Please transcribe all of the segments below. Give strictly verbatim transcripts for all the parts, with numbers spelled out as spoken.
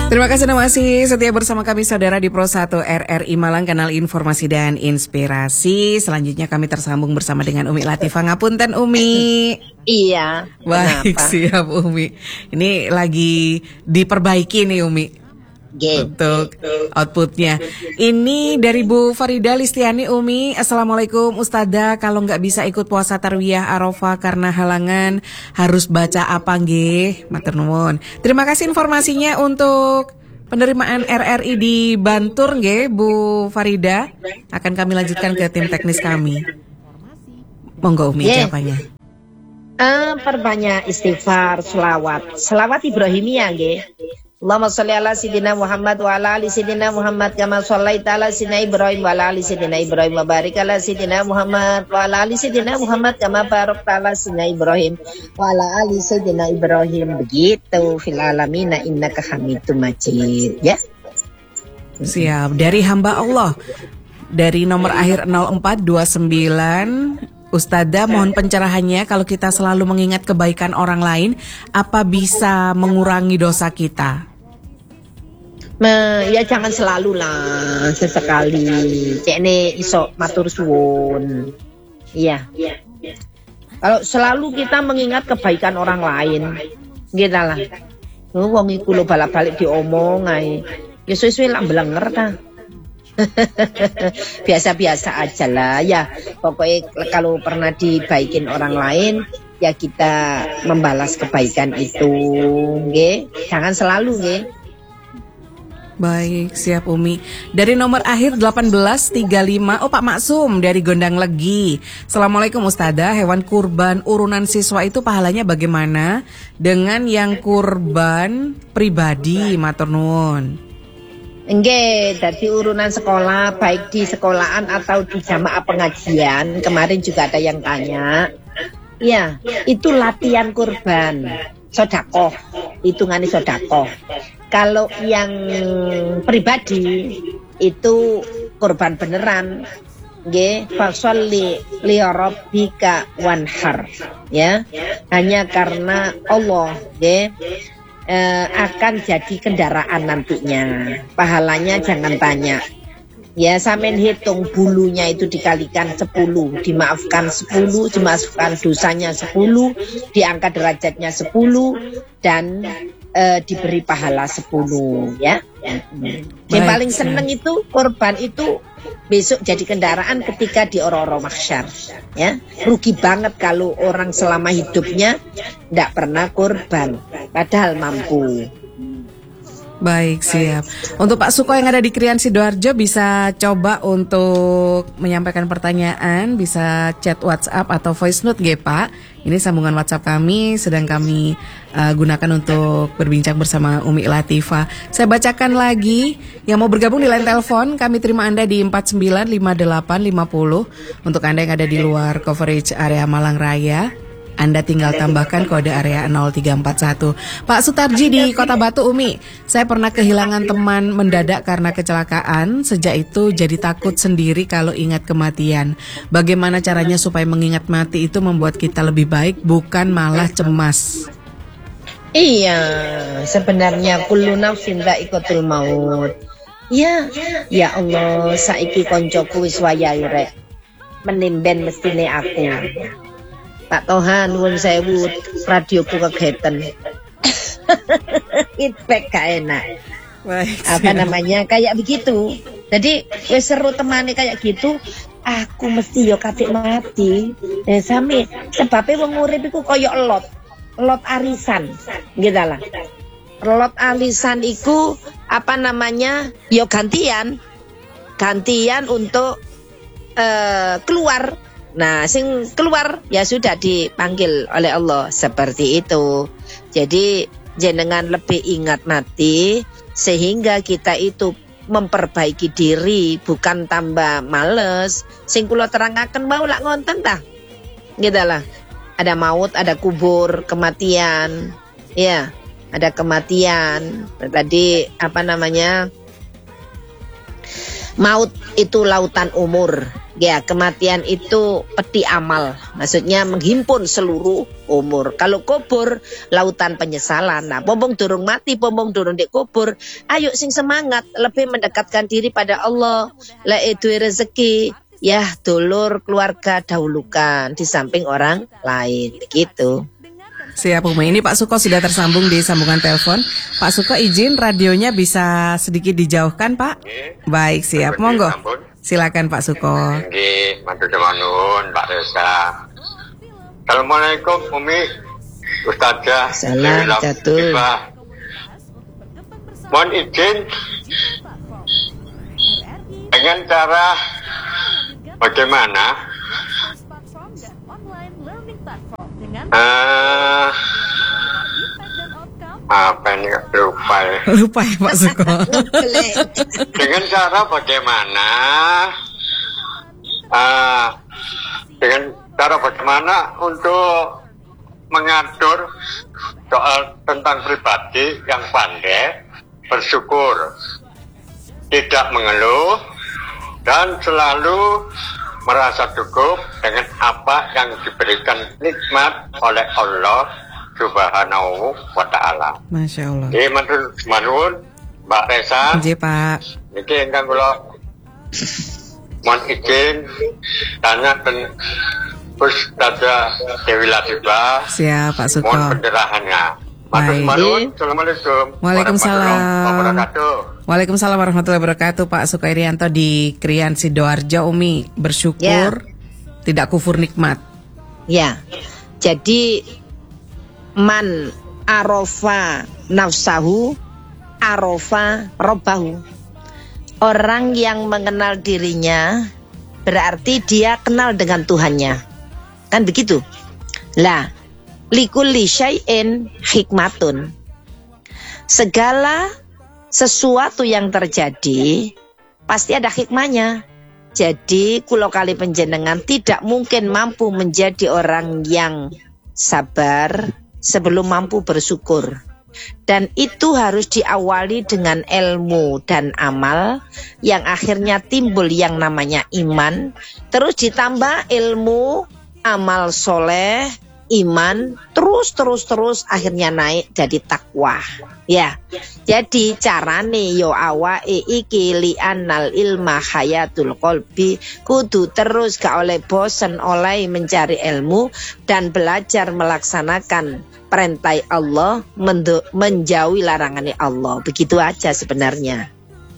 Terima kasih masih setia bersama kami saudara di Pro satu R R I Malang, kanal informasi dan inspirasi. Selanjutnya kami tersambung bersama dengan Umi Latifah. Ngapunten Umi. Iya. Baik, kenapa? Siap Umi. Ini lagi diperbaiki nih Umi. Game. Untuk outputnya. Ini dari Bu Farida Listiani Umi. Assalamualaikum Ustadzah, kalau nggak bisa ikut puasa Tarwiyah Arafah karena halangan, harus baca apa nggih? Matur nuwun. Terima kasih informasinya untuk penerimaan R R I di Bantur nggih Bu Farida. Akan kami lanjutkan ke tim teknis kami. Monggo Umi yeah. jawabannya. Uh, perbanyak istighfar, selawat, selawat Ibrahimiyah nggih. Allahumma sholli ala sayyidina Muhammad wa ala ali sayyidina Muhammad kama shallaita ala sayyidina Ibrahim wa ala ali sayyidina Ibrahim wa barik ala sayyidina Muhammad wa ala ali sayyidina Muhammad kama barakta ala sayyidina Ibrahim wa ala ali sayyidina Ibrahim. Begitu fil alamin innaka Hamidum Majid ya. Siap. Dari hamba Allah dari nomor akhir nol empat dua sembilan, Ustadzah mohon pencerahannya, kalau kita selalu mengingat kebaikan orang lain, apa bisa mengurangi dosa kita? Nah, ya jangan selalu lah, sesekali. Cek ne iso matur suwun. Iya. Kalau selalu kita mengingat kebaikan orang lain, gitu lah. Oh, wong iku lho balak-balik diomong ae. Ya suwe-suwe lak mblenger ta. Biasa-biasa aja lah ya. Pokoknya kalau pernah dibaikin orang lain, ya kita membalas kebaikan itu, nggih. Jangan selalu, nggih. Baik, siap Umi. Dari nomor akhir delapan belas tiga lima, oh Pak Maksum dari Gondang Legi. Assalamualaikum Ustadzah, hewan kurban urunan siswa itu pahalanya bagaimana dengan yang kurban pribadi? Matur nuwun. Nggih, dari urunan sekolah, baik di sekolahan atau di jamaah pengajian. Kemarin juga ada yang tanya. Ya, itu latihan kurban, sodakoh, hitungannya sodakoh. Kalau yang pribadi itu kurban beneran, nggih, fasholli li rabbika wanhar, ya, hanya karena Allah, nggih. Eh, akan jadi kendaraan nantinya. Pahalanya jangan tanya. Ya, sampean hitung bulunya itu dikalikan sepuluh, dimaafkan sepuluh, dimaafkan dosanya sepuluh, diangkat derajatnya sepuluh, dan eh, diberi pahala sepuluh, ya. Yang paling seneng itu korban itu besok jadi kendaraan ketika di oro-oro mahsyar, ya. Rugi banget kalau orang selama hidupnya tidak pernah korban padahal mampu. Baik, siap. Untuk Pak Suko yang ada di Krian Sidoarjo bisa coba untuk menyampaikan pertanyaan, bisa chat WhatsApp atau voice note nggih Pak. Ini sambungan WhatsApp kami sedang kami uh, gunakan untuk berbincang bersama Umi Latifah. Saya bacakan lagi yang mau bergabung di line telepon, kami terima Anda di empat sembilan lima delapan lima nol. Untuk Anda yang ada di luar coverage area Malang Raya, Anda tinggal tambahkan kode area nol tiga empat satu. Pak Sutarji di Kota Batu Umi, saya pernah kehilangan teman mendadak karena kecelakaan. Sejak itu jadi takut sendiri kalau ingat kematian. Bagaimana caranya supaya mengingat mati itu membuat kita lebih baik, bukan malah cemas? Iya, sebenarnya kullu nafsin dha'iqatul maut. Ya, ya Allah, saiki koncoku wis wayahe rek. Menimben mestine aku. Pak Tohan, nuwun sewu, radioku kegeten. Feedback gak enak. Baik, apa namanya, kayak begitu. Jadi wis seru temane kayak gitu, aku mesti yo katik mati. Eh sami sebabnya wong urip iku koyo lot. Lot arisan. Gitu lah. Lot arisan iku apa namanya? Yo gantian. Gantian untuk uh, keluar. Nah, sing keluar ya sudah dipanggil oleh Allah seperti itu. Jadi jenengan lebih ingat mati sehingga kita itu memperbaiki diri, bukan tambah males. Sing kula terangaken mau lak ngonten tah. Gitu lah. Ada maut, ada kubur, kematian. Ya, ada kematian. Tadi apa namanya? Maut itu lautan umur. Ya, kematian itu peti amal. Maksudnya menghimpun seluruh umur. Kalau kubur, lautan penyesalan. Nah, pompong durung mati, pompong durung di kubur. Ayo sing semangat, lebih mendekatkan diri pada Allah. La itu rezeki. Ya, dulur keluarga dahulukan di samping orang lain. Begitu. Siap Umi, ini Pak Suko sudah tersambung di sambungan telepon. Pak Suko izin radionya bisa sedikit dijauhkan Pak. Baik, siap, monggo. Silakan Pak Suko. Nggih, matur nuwun Pak Reza. Assalamualaikum Umi, Ustazah. Salam jatuh. Mohon izin dengan cara bagaimana uh, apa ini lupa ya. Lupa ya Pak Suko. Dengan cara bagaimana uh, dengan cara bagaimana untuk mengatur soal tentang pribadi yang pandai bersyukur, tidak mengeluh dan selalu merasa cukup dengan apa yang diberikan nikmat oleh Allah Subhanahu wa ta'ala. Masya Allah. Ini matur nuwun Mbak Reza. Nggih Pak. Niki ingkang kula mohon izin tanya ten Ustazah Dewi Latifah. Siap Pak Suko. Mohon penderahannya. Matur nuwun. Assalamualaikum. Waalaikumsalam. Wabarakatuh. Waalaikumsalam warahmatullahi wabarakatuh. Pak Suko Irianto di Krian Sidoarjo. Umi bersyukur ya. Tidak kufur nikmat. Ya. Jadi man arofa nafsahu arofa robbahu. Orang yang mengenal dirinya berarti dia kenal dengan Tuhannya. Kan begitu. Lah, likulli syai'in hikmatun. Segala sesuatu yang terjadi pasti ada hikmahnya. Jadi kulo kali panjenengan tidak mungkin mampu menjadi orang yang sabar sebelum mampu bersyukur. Dan itu harus diawali dengan ilmu dan amal yang akhirnya timbul yang namanya iman. Terus ditambah ilmu, amal soleh, iman, terus terus terus akhirnya naik jadi takwa. Ya, jadi carane yo awake iki li'annal ilma hayatul qalbi, kudu terus gak oleh bosen oleh mencari ilmu dan belajar melaksanakan perintah Allah, menjauhi larangannya Allah. Begitu aja sebenarnya.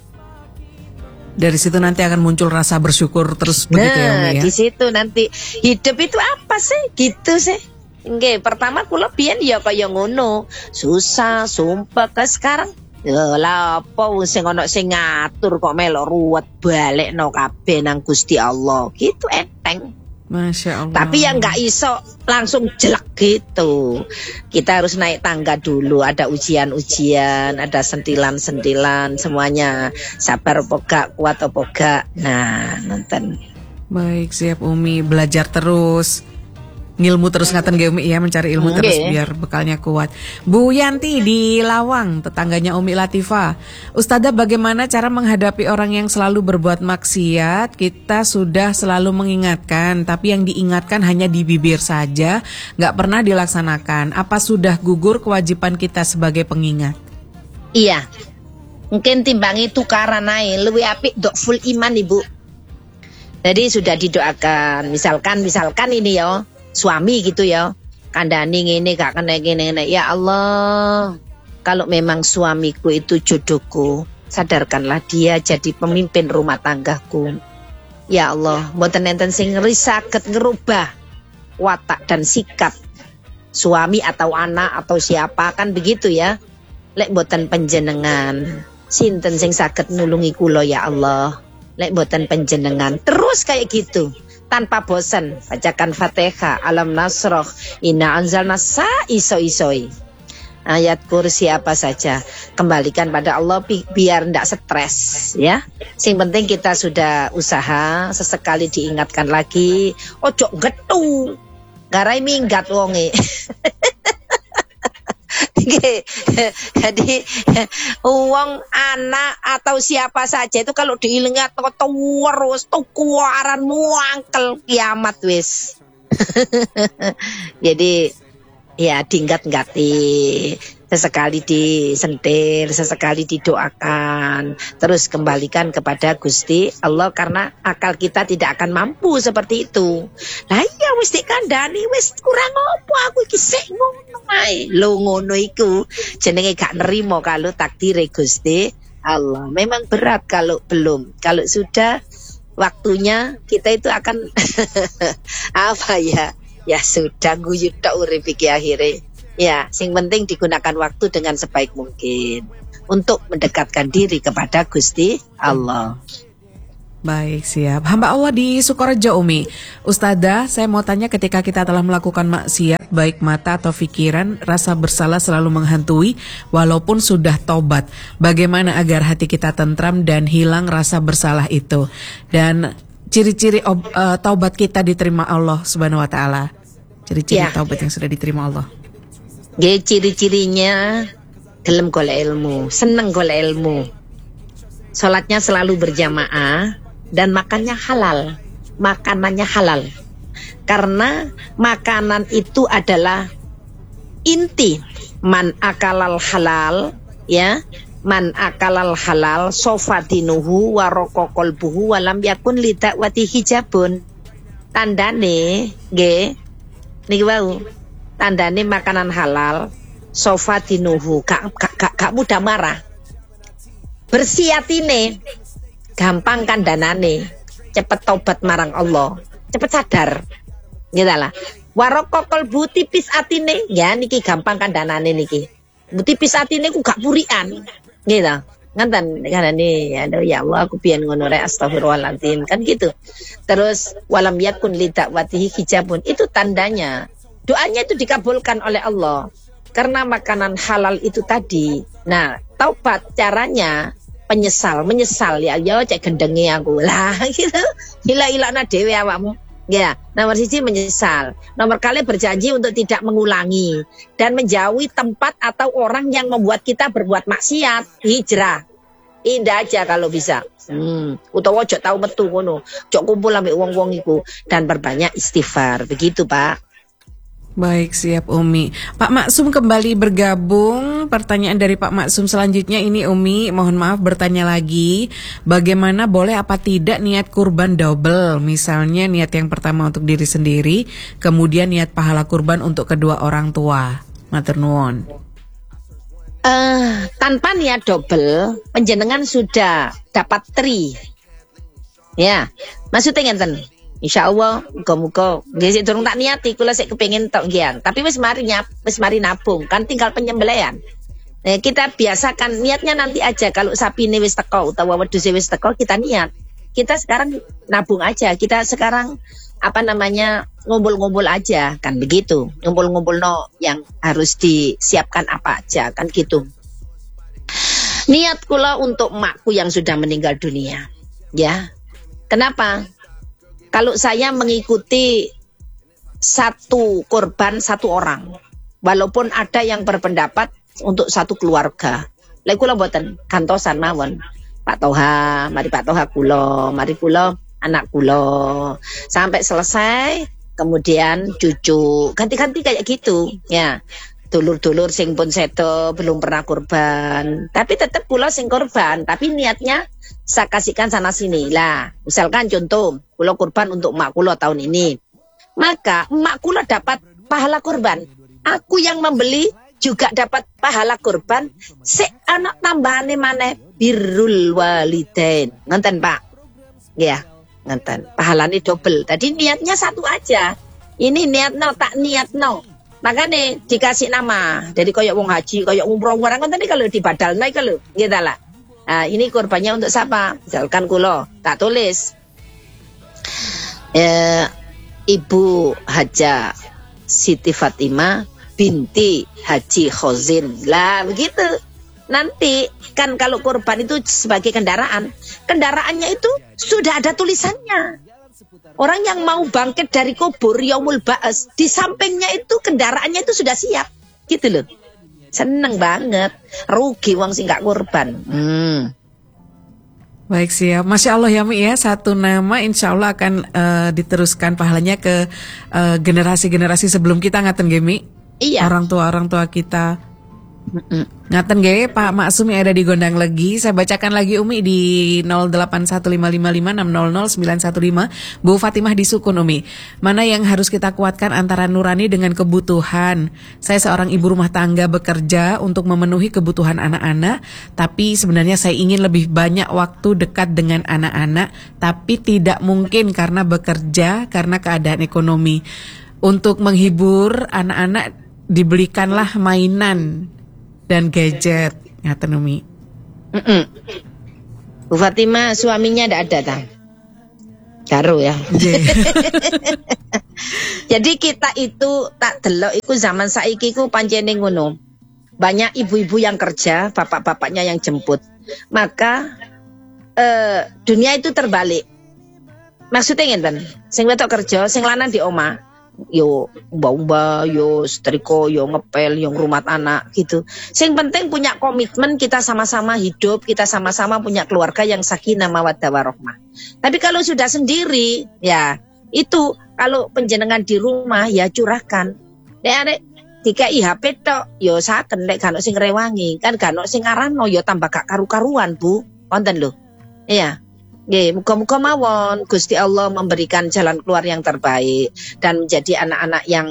Dari situ nanti akan muncul rasa bersyukur terus nah, begitu ya Umi ya. Di situ nanti hidup itu apa sih? Gitu sih. Nggih, pertama kula biyen ya kaya ngono. Susah, sumpah ke sekarang. Ya lah apa sing ana sing ngatur kok melok ruwet balekno kabeh nang Gusti Allah. Gitu enteng. Masya Allah. Tapi yang nggak iso langsung jelek gitu. Kita harus naik tangga dulu. Ada ujian-ujian, ada sentilan-sentilan, semuanya. Sabar apa gak, kuat apa gak. Nah, nonton. Baik, siap Umi. Belajar terus. Ngilmu terus ngaten ge Umi ya, mencari ilmu okay. terus biar bekalnya kuat. Bu Yanti di Lawang, tetangganya Umi Latifah. Ustazah, bagaimana cara menghadapi orang yang selalu berbuat maksiat? Kita sudah selalu mengingatkan, tapi yang diingatkan hanya di bibir saja, nggak pernah dilaksanakan. Apa sudah gugur kewajiban kita sebagai pengingat? Iya, mungkin timbangi tukaran ae, luwih apik dok full iman Ibu. Jadi sudah didoakan, misalkan misalkan ini ya. Suami gitu ya, kandani ngene gak kena ngene-ngene. Ya Allah, kalau memang suamiku itu jodohku, sadarkanlah dia jadi pemimpin rumah tanggaku. Ya Allah, mboten enten sing saged ngerubah watak dan sikap suami atau anak atau siapa, kan begitu ya. Lek mboten panjenengan, sinten sing saged nulungi kula ya Allah. Lek mboten panjenengan, terus kayak gitu. Tanpa bosan, bacakan Fatihah, Alam Nasroh, Inna Anzalna sa iso-isoi. Ayat kursi apa saja, kembalikan pada Allah bi biar ndak stres ya. Sing penting kita sudah usaha, sesekali diingatkan lagi, ojo getu, garai minggat wonge. Jadi uang anak atau siapa saja itu kalau diingat terus tuh kuaran muangkel kiamat wis. Jadi ya diingat-ingati, sesekali disentil, sesekali didoakan, terus kembalikan kepada Gusti Allah karena akal kita tidak akan mampu seperti itu. Lah iya wis dikandani wis kurang apa aku iki sik ngono ae. Lho ngono iku jenenge gak nerimo kalau takdire Gusti Allah. Memang berat kalau belum. Kalau sudah waktunya kita itu akan apa ya? Ya sudah guyu tok urip iki akhire. Ya, sing penting digunakan waktu dengan sebaik mungkin untuk mendekatkan diri kepada Gusti Allah. Baik, siap. Hamba Allah di Sukorejo, Umi. Ustadzah, saya mau tanya, ketika kita telah melakukan maksiat, baik mata atau pikiran, rasa bersalah selalu menghantui walaupun sudah tobat. Bagaimana agar hati kita tentram dan hilang rasa bersalah itu? Dan ciri-ciri ob, uh, taubat kita diterima Allah Subhanahu wa taala. Ciri-ciri ya. Taubat yang sudah diterima Allah. Nggih, ciri-cirinya gelem golek ilmu, seneng golek ilmu. Salatnya selalu berjamaah dan makannya halal. Makanannya halal. Karena makanan itu adalah inti man akalal halal, ya. Man akalal halal sofadinuhu waroko kolbuhu walam yakun lidak wati hijabun. Tandane nggih niki wau, tandane makanan halal sofadinuhu gak, gak, gak, gak mudah marah, bersih atine, gampang kandanane, cepet taubat marang Allah, cepet sadar gitu lah. Waroko kolbu tipis atine, ya niki gampang kandanane niki, tipis atine ku gak purian gitu, nganten kan ini ya, ya Allah aku pian ngono rek astagfirullahaladzim kan gitu. Terus walam yakun lidakwatihi hijabun, itu tandanya doanya itu dikabulkan oleh Allah karena makanan halal itu tadi. Nah, taubat caranya penyesal, menyesal ya ya cek gendengi aku lah gitu. Hila-hilana dhewe awakmu. Ya, nomor siji menyesal. Nomor kali berjanji untuk tidak mengulangi dan menjauhi tempat atau orang yang membuat kita berbuat maksiat. Hijrah. Indah aja kalau bisa. Hmm, utawa ojo tau metu ngono. Ojo kumpul ambek wong-wong iku dan berbanyak istighfar. Begitu, Pak. Baik, siap Umi. Pak Maksum kembali bergabung. Pertanyaan dari Pak Maksum selanjutnya ini, Umi, mohon maaf bertanya lagi. Bagaimana boleh apa tidak niat kurban double? Misalnya niat yang pertama untuk diri sendiri, kemudian niat pahala kurban untuk kedua orang tua. Matur nuwun. Uh, tanpa niat double, penjenengan sudah dapat tri. Ya, maksudnya ngenten. Insya Allah, muka-muka nggih sik durung tak niati, kula sik kepengin tok nggih. Tapi wis mari nyap, wis mari nabung, kan tinggal penyembelihan. Nah, kita biasakan niatnya nanti aja, kalau sapine wis teko utawa wedhuse wis teko kita niat. Kita sekarang nabung aja, kita sekarang apa namanya ngumpul-ngumpul aja, kan begitu. Ngumpul-ngumpul no yang harus disiapkan apa aja, kan gitu. Niat kula untuk emakku yang sudah meninggal dunia. Ya. Kenapa? Kalau saya mengikuti satu korban satu orang, walaupun ada yang berpendapat untuk satu keluarga, lha kula mboten gantosan mawon. Pak Toha, mari Pak Toha kula, mari kula anak kula, sampai selesai, kemudian cucu, ganti-ganti kayak gitu, ya. Dulur-dulur sing pun sedo belum pernah korban, tapi tetap kula sing korban, tapi niatnya saya kasihkan sana sini lah. Misalkan contoh, kula kurban untuk emak kula tahun ini, maka emak kula dapat pahala kurban, aku yang membeli juga dapat pahala kurban, se anak tambahane maneh birrul walidain. Ngenten Pak, ya ngenten, pahalane double. Tadi niatnya satu aja, ini niat no tak niat no, makanya dikasih nama. Jadi kayak wong haji, kayak umroh orang kan tadi kalau di badal naik kalau gitu lah. Nah, ini korbannya untuk siapa? Misalkan kulo tak tulis eh, Ibu Haja Siti Fatimah binti Haji Khozin. Lah begitu. Nanti kan kalau korban itu sebagai kendaraan, kendaraannya itu sudah ada tulisannya. Orang yang mau bangkit dari kubur yaumul ba'as, di sampingnya itu kendaraannya itu sudah siap. Gitu loh. Seneng banget. Rugi wong sing gak kurban. Hmm. Baik, siap. Masya Allah ya Mi ya, satu nama insya Allah akan uh, diteruskan pahalanya ke uh, generasi-generasi sebelum kita, ngaten nggih Mi? Iya. Orang tua-orang tua kita. Mm-mm. Ngaten nggih Pak Maksum yang ada di Gondang Legi. Saya bacakan lagi Umi di nol delapan satu lima lima lima enam nol nol sembilan satu lima. Bu Fatimah di Sukun Umi. Mana yang harus kita kuatkan antara nurani dengan kebutuhan? Saya seorang ibu rumah tangga bekerja untuk memenuhi kebutuhan anak-anak, tapi sebenarnya saya ingin lebih banyak waktu dekat dengan anak-anak, tapi tidak mungkin karena bekerja, karena keadaan ekonomi. Untuk menghibur anak-anak dibelikanlah mainan dan gadget, ngaten Umi. Mm-mm. Bu Fatimah suaminya ndak ada tang. Karo ya. Yeah. Jadi kita itu tak delok iku zaman saiki ku pancene ngono. Banyak ibu-ibu yang kerja, bapak-bapaknya yang jemput. Maka eh, dunia itu terbalik. Maksudnya ngenten, sing wedok kerja, sing lanang di omah. Yo mbak-mbak, yo setrika, yo ngepel, yo ngrumat anak gitu. Sing penting punya komitmen, kita sama-sama hidup, kita sama-sama punya keluarga yang sakinah mawaddah warahmah. Tapi kalau sudah sendiri, ya itu kalau penjenengan di rumah ya curahkan. Nek arek dikai H P tok, yo saken nek gak ono sing rewangi, kan gak ono sing ngarano yo tambah gak karu-karuan, Bu. Wonten lho. Iya. Nggih, muga-muga mawon Gusti Allah memberikan jalan keluar yang terbaik dan menjadi anak-anak yang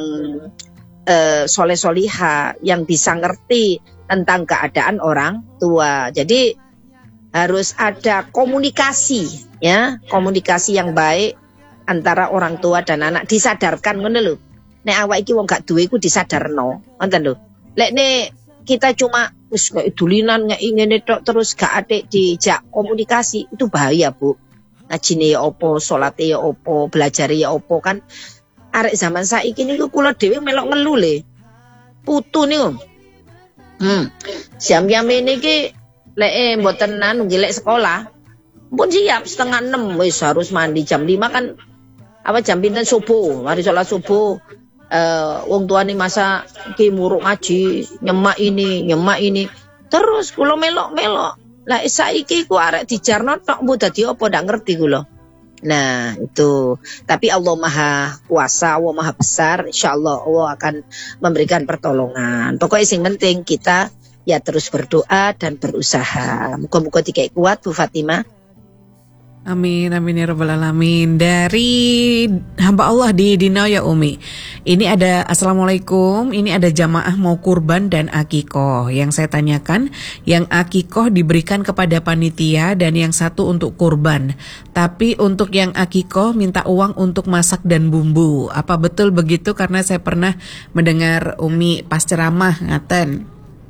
uh, soleh-soliha, yang bisa ngerti tentang keadaan orang tua. Jadi harus ada komunikasi, ya, komunikasi yang baik antara orang tua dan anak, disadarkan ngono lho. Nek awak iki wong gak duwe iku disadarno, ngoten lho. Lek nek kita cuma wis kok dulinan ngene tok terus gak atik dijak komunikasi, itu bahaya, Bu. Ngajine ya apa, salate ya apa, belajare ya apa, kan arek zaman saiki niku kula dhewe melok ngelu le. Putu niku. Hmm. Jam-jam niki lek eh, mboten anu nggih sekolah. Pun siap setengah enam wis harus mandi jam lima kan apa jam pinten subuh, mari sholat subuh. Uh, wong tua nih masa ki muruk ngaji, nyemak ini, nyemak ini. Terus kula melok-melok. Lah saiki ku arek dijarno tok mbok dadi apa ndak ngerti kula. Nah, itu. Tapi Allah Maha Kuasa, Allah Maha Besar, insyaallah Allah akan memberikan pertolongan. Pokoknya sing penting kita ya terus berdoa dan berusaha. Muga-muga dikai kuat Bu Fatimah. Amin, amin ya rabbal alamin. Dari hamba Allah di Dino ya Umi. Ini ada assalamualaikum. Ini ada jamaah mau kurban dan akikoh. Yang saya tanyakan, yang akikoh diberikan kepada panitia dan yang satu untuk kurban. Tapi untuk yang akikoh minta uang untuk masak dan bumbu. Apa betul begitu? Karena saya pernah mendengar Umi pas ceramah ngaten.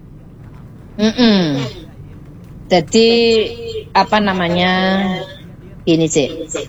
Mm-mm. Jadi apa namanya? Ini sih,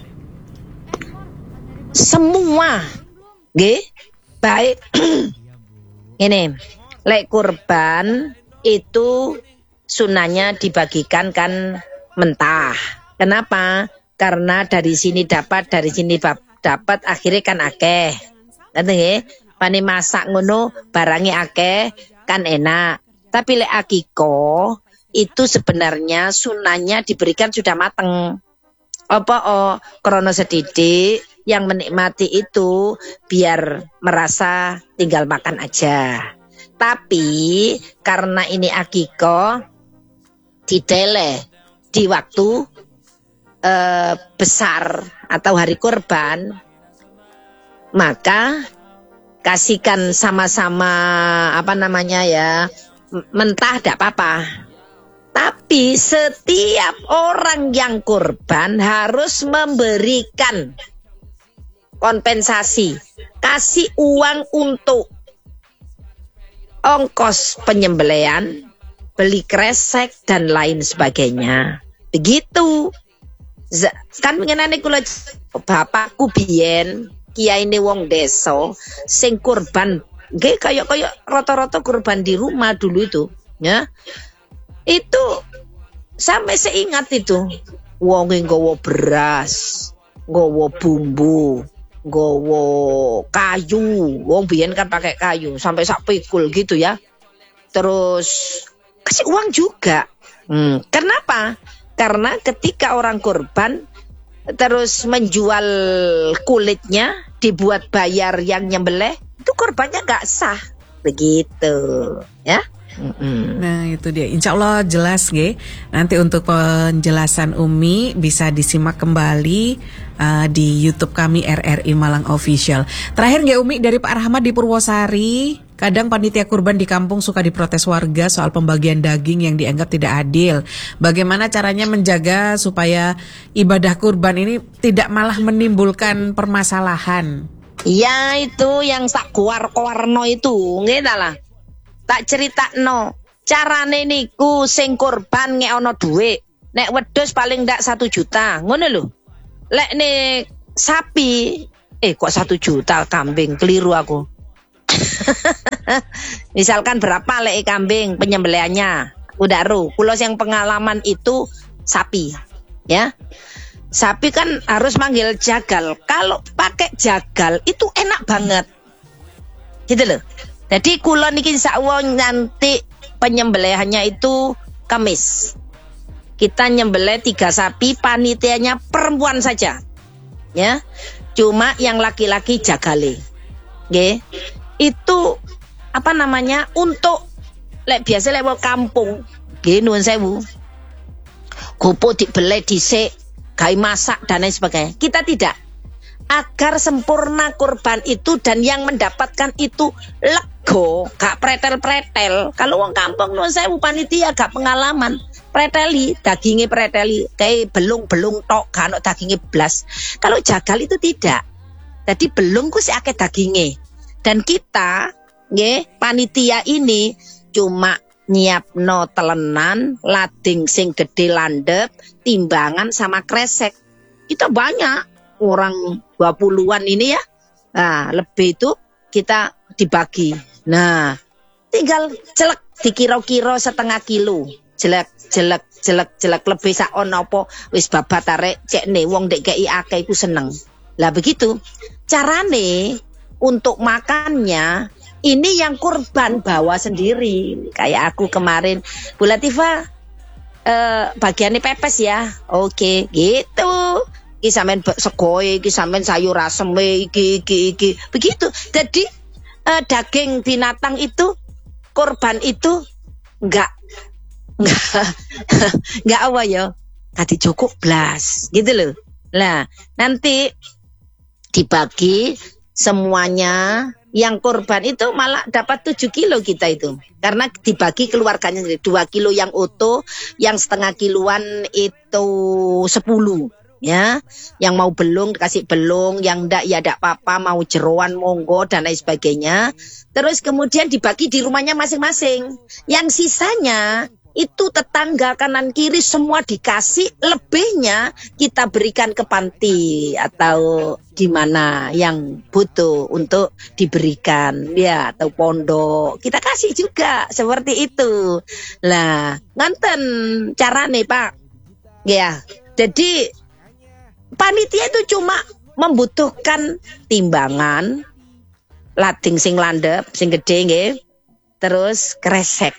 semua, nggih, baik. Ini, lek kurban itu sunahnya dibagikan kan mentah. Kenapa? Karena dari sini dapat, dari sini dapat, akhirnya kan akeh. Nanti nggih, pani masak ngono, barangnya akeh, kan enak. Tapi lek akikoh itu sebenarnya sunahnya diberikan sudah mateng. Apa oh krono sedidik yang menikmati itu biar merasa tinggal makan aja. Tapi karena ini akikoh didele di waktu eh, besar atau hari kurban, maka kasihkan sama-sama apa namanya ya mentah tidak apa-apa. Tapi setiap orang yang kurban harus memberikan kompensasi, kasih uang untuk ongkos penyembelihan, beli kresek dan lain sebagainya. Begitu. Kan mengenai kula bapakku biyen kiyaine wong desa sing kurban, nggih kaya-kaya rata-rata kurban di rumah dulu itu, ya. Itu sampai seingat itu wong nggawa beras, nggawa bumbu, nggawa kayu. Wong biyen kan pakai kayu sampai sak pikul gitu ya. terus kasih uang juga. Hmm, kenapa? Karena ketika orang kurban terus menjual kulitnya, dibuat bayar yang nyembelih, itu kurbannya nggak sah, begitu, ya. Mm-hmm. Nah itu dia, insya Allah jelas Ge. Nanti untuk penjelasan Umi bisa disimak kembali uh, di YouTube kami R R I Malang Official. Terakhir Ge Umi, dari Pak Rahmat di Purwosari, kadang panitia kurban di kampung suka diprotes warga soal pembagian daging yang dianggap tidak adil. Bagaimana caranya menjaga supaya ibadah kurban ini tidak malah menimbulkan permasalahan? Ya itu yang sak kuar-kuarno itu, nggih lah. Tak critakno, carane niku sing kurban ngeono dhuwit. Nek wedhus paling ndak satu juta, ngono lho. Lek nek sapi, eh kok satu juta kambing, keliru aku. Misalkan berapa lek kambing penyembelihannya? Udah ru, kula yang pengalaman itu sapi, ya. Sapi kan harus manggil jagal. Kalau pakai jagal itu enak banget, gitu loh. Jadi kula niki sakwon nanti penyembelihannya itu Kamis. Kita nyembelih tiga sapi, panitianya perempuan saja. Ya. Cuma yang laki-laki jagale. Nggih. Itu apa namanya? Untuk lek biasa lek kampung, nggih nuwun sewu. Gopo dibeleh dhisik, gawe masak dan lain sebagainya. Kita tidak. Agar sempurna kurban itu dan yang mendapatkan itu lego, gak pretel-pretel. Kalau wong kampung nuwun sewu panitia gak pengalaman, preteli, dagingnya preteli, kayak belung-belung tok, gak ono dagingnya blas. Kalau jagal itu tidak. Jadi belung ku sik akeh dagingnya. Dan kita, nggih, panitia ini cuma nyiapno telenan, lading sing gede landep, timbangan sama kresek. Kita banyak. Orang dua puluhan ini ya, nah lebih itu kita dibagi. Nah tinggal jelek dikira-kira setengah kilo, jelek jelek jelek jelek lebih sakon apa wis babat arek cek nih wong dek kei akeh iku seneng. Lah begitu carane untuk makannya. Ini yang kurban bawa sendiri. Kayak aku kemarin, Bu Latifah eh, bagiannya pepes ya, oke gitu. Iki sampean segoe, iki sampean sayur asem, iki iki iki. Begitu. Jadi uh, daging binatang itu kurban itu enggak enggak enggak apa ya? Tadi cukup blas, gitu loh. Nah, nanti dibagi semuanya. Yang kurban itu malah dapat tujuh kilo kita itu. Karena dibagi keluarganya sendiri. dua kilo yang utuh, yang setengah kiloan itu sepuluh. Ya, yang mau belung dikasih belung, yang ndak ya ndak apa-apa, mau jeroan monggo dan lain sebagainya. Terus kemudian dibagi di rumahnya masing-masing. Yang sisanya itu tetangga kanan kiri semua dikasih, lebihnya kita berikan ke panti atau di mana yang butuh untuk diberikan, ya, atau pondok. Kita kasih juga seperti itu. Lah, nganten carane, Pak. Ya. Jadi panitia itu cuma membutuhkan timbangan, lading sing landep, sing gede nggih, terus kresek.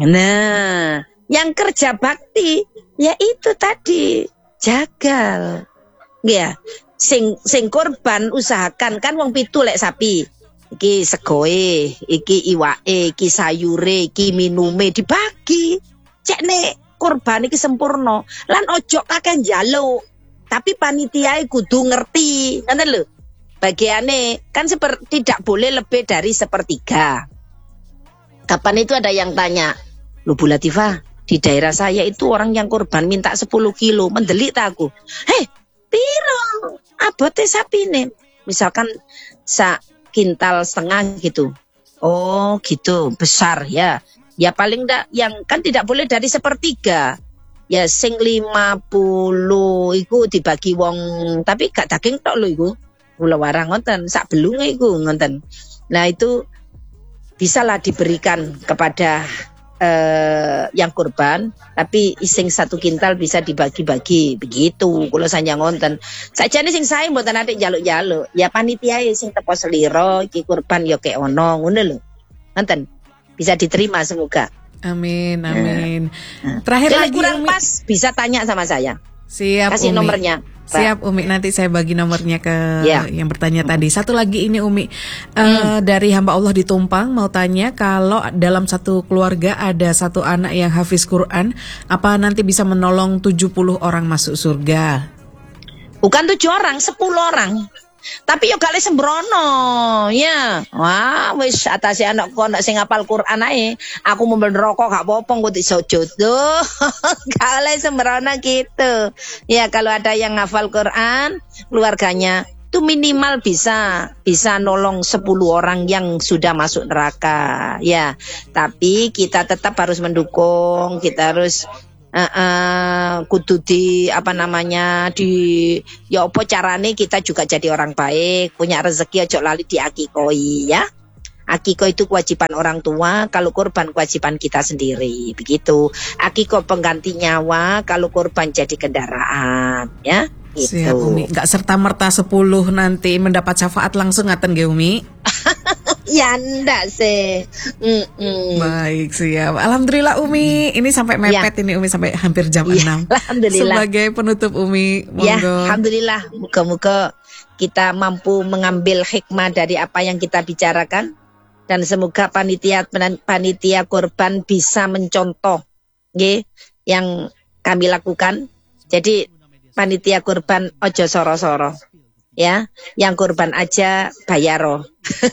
Nah, yang kerja bakti ya itu tadi jagal. Ya, sing sing korban usahakan kan wong pitu lek sapi. Iki segoe, iki iwake, iki sayure, iki minume dibagi. Cek nek korban iki sempurna. Lan ojo kakek njaluk. Tapi panitia kudu ngerti, ngoten lho. Bagiane kan seperti tidak boleh lebih dari sepertiga. Kapan itu ada yang tanya, "Loh Bu Latifah, di daerah saya itu orang yang kurban minta sepuluh kilo, mendelik tak aku." Hei, piro? Abote sapine. Misalkan sak kintal setengah gitu. Oh, gitu, besar ya. Ya paling enggak yang kan tidak boleh dari sepertiga. Ya sing lima puluh iku dibagi wong, tapi gak daging tok lho iku. Kula warang ngoten, sak belunge iku ngoten. Nah itu bisalah diberikan kepada eh, yang kurban, tapi sing satu kintal bisa dibagi-bagi begitu. Kula sanya ngoten. Sakjane sing sae mboten ate njaluk-njaluk. Ya panitia sing tepo seliro iki kurban ya kek ono ngono lho. Ngoten. bisa diterima semoga. Amin, amin. Ya. Terakhir Kalau lagi kurang Umi. pas bisa tanya sama saya. Siap, kasih Umi. nomornya. Siap Umi, nanti saya bagi nomornya ke ya. yang bertanya tadi. Satu lagi ini Umi, uh, hmm. dari hamba Allah di Tumpang mau tanya, kalau dalam satu keluarga ada satu anak yang hafiz Quran, apa nanti bisa menolong tujuh puluh orang masuk surga? Bukan tujuh orang, sepuluh orang. Tapi yo gak le sembrono, ya. Wah, wis atase anak kok nek sing hafal Quran ae. Aku mau rokok gak apa-apa kok iso jodoh. Gak le sembrono gitu. Ya, kalau ada yang hafal Quran, keluarganya itu minimal bisa bisa nolong sepuluh orang yang sudah masuk neraka. Ya, tapi kita tetap harus mendukung, kita harus Uh, uh, kudu di apa namanya di ya apa carane kita juga jadi orang baik, punya rezeki ojo lali diakikoi ya. Akikoh itu kewajiban orang tua, kalau kurban kewajiban kita sendiri, begitu. Akikoh pengganti nyawa, kalau kurban jadi kendaraan ya. Gitu. Siap Umi, nggak serta merta sepuluh nanti mendapat syafaat langsung ngaten ge Umi. Ya ndak sih. Mm-mm. Baik, siap. Alhamdulillah Umi, ini sampai mepet ya. Ini Umi sampai hampir jam ya, enam. Alhamdulillah. Sebagai penutup Umi, monggo. Ya, alhamdulillah. Moga-moga kita mampu mengambil hikmah dari apa yang kita bicarakan, dan semoga panitia panitia kurban bisa mencontoh nggih yang kami lakukan. Jadi panitia kurban ojo soro-soro. Ya, yang kurban aja bayaro.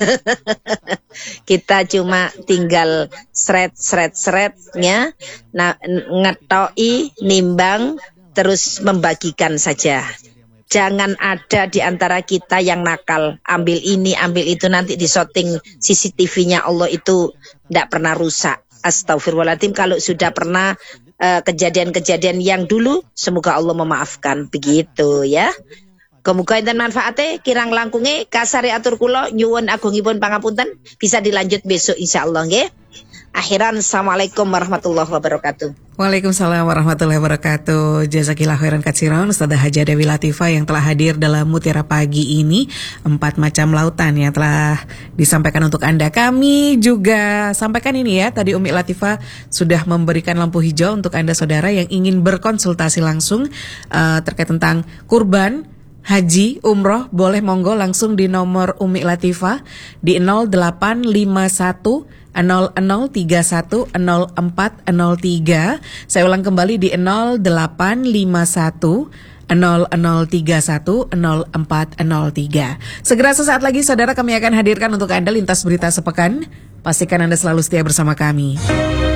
Kita cuma tinggal seret-seret-seret ya, nah, ngetoi, nimbang, terus membagikan saja. Jangan ada di antara kita yang nakal, ambil ini, ambil itu, nanti di shooting C C T V-nya Allah itu tidak pernah rusak. Astagfirullahaladzim, kalau sudah pernah uh, kejadian-kejadian yang dulu, semoga Allah memaafkan, begitu ya. Kemuga enten manfaate kirang langkunge kasare atur kula nyuwun agungipun pangapunten, bisa dilanjut besok insyaallah nggih. Akhiran, assalamualaikum warahmatullahi wabarakatuh. Waalaikumsalam warahmatullahi wabarakatuh. Jazakillah khairan katsiran Ustazah Haja Dewi Latifah yang telah hadir dalam Mutiara Pagi ini. Empat macam lautan yang telah disampaikan untuk Anda. Kami juga sampaikan ini ya, tadi Umi Latifah sudah memberikan lampu hijau untuk Anda saudara yang ingin berkonsultasi langsung uh, terkait tentang kurban, haji, umroh, boleh monggo langsung di nomor Umi Latifah di nol delapan lima satu nol nol tiga satu nol empat nol tiga. Saya ulang kembali di nol delapan lima satu nol nol tiga satu nol empat nol tiga. Segera sesaat lagi saudara kami akan hadirkan untuk Anda lintas berita sepekan. Pastikan Anda selalu setia bersama kami.